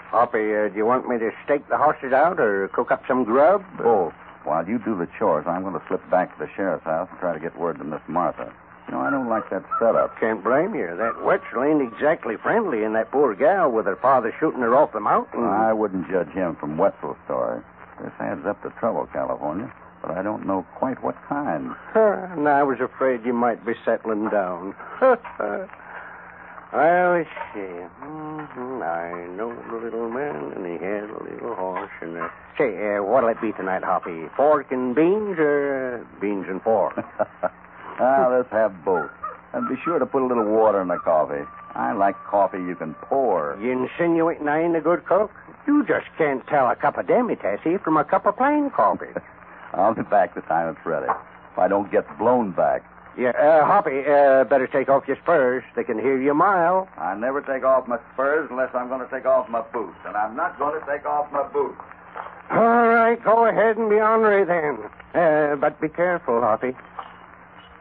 Hoppy, do you want me to stake the horses out or cook up some grub? Both. While you do the chores, I'm going to slip back to the sheriff's house and try to get word to Miss Martha. I don't like that setup. Can't blame you. That Wetzel ain't exactly friendly, and that poor gal with her father shooting her off the mountain. I wouldn't judge him from Wetzel's story. This adds up to trouble, California, but I don't know quite what kind. And I was afraid you might be settling down. Well, let's see. I know the little man, and he had a little horse. And say, what'll it be tonight, Hoppy? Pork and beans, or beans and pork? Let's have both. And be sure to put a little water in the coffee. I like coffee you can pour. You insinuating I ain't a good cook? You just can't tell a cup of demi-tasse from a cup of plain coffee. I'll be back the time it's ready. If I don't get blown back. Yeah, Hoppy, better take off your spurs. They can hear you a mile. I never take off my spurs unless I'm going to take off my boots. And I'm not going to take off my boots. All right, go ahead and be ornery then. But be careful, Hoppy.